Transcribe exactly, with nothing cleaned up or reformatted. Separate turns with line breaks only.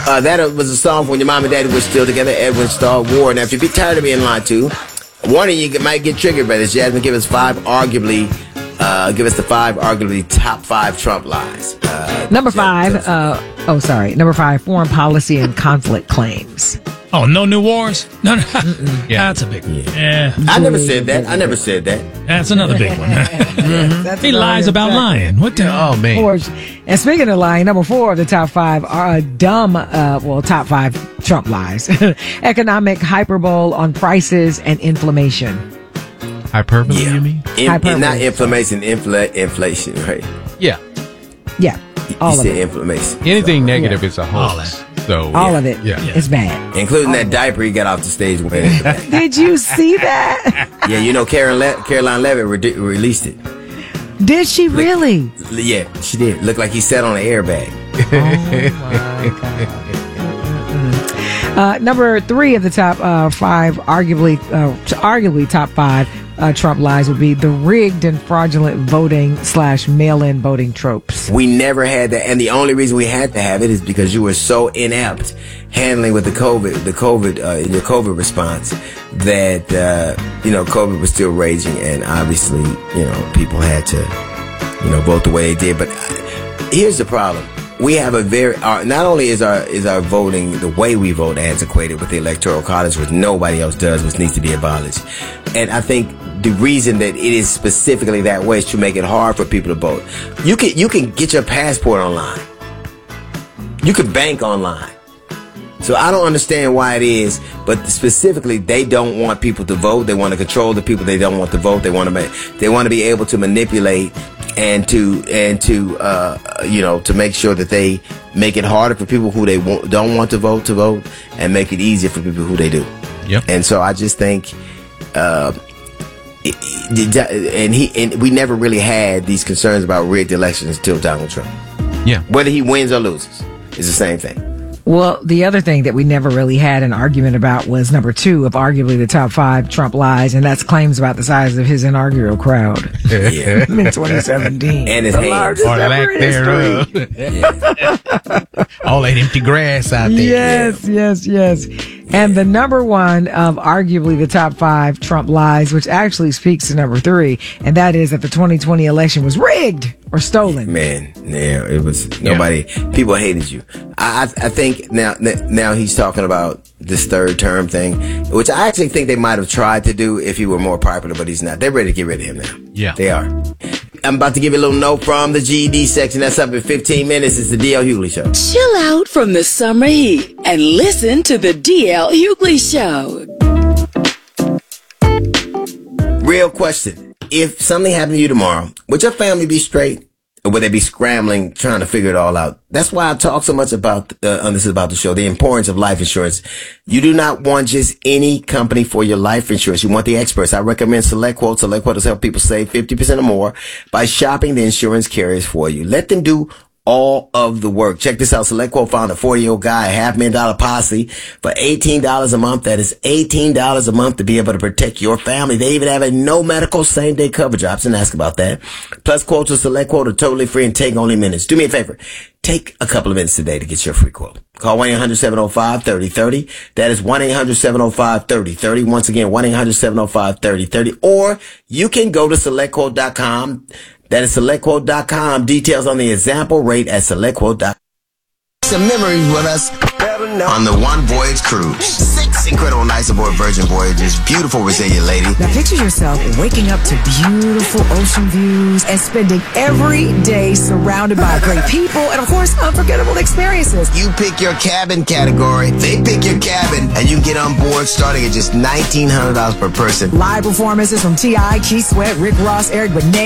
Uh, that was a song when your mom and daddy were still together. Edwin Starr Ward. Now, if you be tired of being lied to, one of you might get triggered by this. Jasmine, give us five arguably, uh, give us the five arguably top five Trump lies. Uh,
Number five, uh, oh, sorry. Number five, foreign policy and conflict claims.
Oh, no new wars? No, no. Yeah, that's a big one. Yeah.
I never said that. I never said that.
That's another big one.
That's
He lies about lying. What the? Oh, man.
Four. And speaking of lying, number four of the top five are a dumb, uh, well, top five Trump lies. Economic hyperbole on prices and inflammation.
Hyperbole,
Yeah.
you mean?
In,
Hyperbole.
in, not inflammation, infl- inflation, right?
Yeah.
Yeah,
You
all of
said
it.
inflammation.
Anything negative is a
All
hoax. So
All of it.
Yeah.
It's bad.
Including that diaper he got off the stage wearing.
Did you see that?
Yeah, you know, Karen Le- Caroline Levitt re- released it.
Did she really?
Yeah, she did. Looked like he sat on an airbag.
Uh, number three of the top uh, five, arguably, uh, arguably top five uh, Trump lies would be the rigged and fraudulent voting slash mail-in voting tropes.
We never had that, and the only reason we had to have it is because you were so inept handling with the COVID, the COVID, uh, your COVID response that uh, you know COVID was still raging, and obviously you know people had to you know vote the way they did. But uh, here's the problem. We have a very, uh, not only is our is our voting, the way we vote antiquated with the Electoral College, which nobody else does, which needs to be abolished. And I think the reason that it is specifically that way is to make it hard for people to vote. You can, you can get your passport online. You can bank online. So I don't understand why it is, but specifically they don't want people to vote. They want to control the people they don't want to vote. They want to make, they want to be able to manipulate and to and to uh, you know to make sure that they make it harder for people who they won't, don't want to vote to vote, and make it easier for people who they do.
Yep.
And so I just think, uh, it, it, and he and we never really had these concerns about rigged elections until Donald Trump.
Yeah.
Whether he wins or loses, it's the same thing.
Well, the other thing that we never really had an argument about was number two of arguably the top five Trump lies, and that's claims about the size of his inaugural crowd
Yeah.
in twenty seventeen.
And his
the
hands.
largest
Or
ever
lack
in
thereof.
history.
All that empty grass out there.
Yes, yes, yes. And the number one of arguably the top five Trump lies, which actually speaks to number three, and that is that the twenty twenty election was rigged or stolen.
Man, yeah, it was nobody. People hated you. I, I, I think now, now he's talking about this third term thing, which I actually think they might have tried to do if he were more popular, but he's not. They're ready to get rid of him now.
Yeah.
They are. I'm about to give you a little note from the G E D section. That's up in fifteen minutes. It's the D L Hughley Show.
Chill out from the summer heat and listen to the D L Hughley Show.
Real question. If something happened to you tomorrow, would your family be straight? Or would they be scrambling, trying to figure it all out? That's why I talk so much about, uh, on this is about the show, the importance of life insurance. You do not want just any company for your life insurance. You want the experts. I recommend SelectQuote. SelectQuote has helped people save fifty percent or more by shopping the insurance carriers for you. Let them do all of the work. Check this out. SelectQuote found a forty-year-old guy, a half million dollar policy for eighteen dollars a month. That is eighteen dollars a month to be able to protect your family. They even have a no medical same day coverage option. Ask about that. Plus quotes with SelectQuote are totally free and take only minutes. Do me a favor. Take a couple of minutes today to get your free quote. Call one eight hundred seven oh five thirty thirty. That is one eight hundred seven oh five thirty thirty. Once again, one eight hundred seven oh five thirty thirty. Or you can go to select quote dot com. That is select quote dot com. Details on the example rate at select quote dot com. Some memories with us on the One Voyage Cruise. Six incredible nights aboard Virgin Voyages. Beautiful, resilient lady.
Now picture yourself waking up to beautiful ocean views and spending every day surrounded by great people and, of course, unforgettable experiences.
You pick your cabin category. They pick your cabin, and you get on board starting at just nineteen hundred dollars per person.
Live performances from T I, Keith Sweat, Rick Ross, Eric Benet.